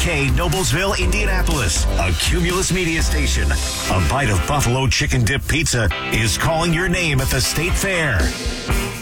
KDKA, Noblesville, Indianapolis, a Cumulus media station. A bite of buffalo chicken dip pizza is calling your name at the State Fair.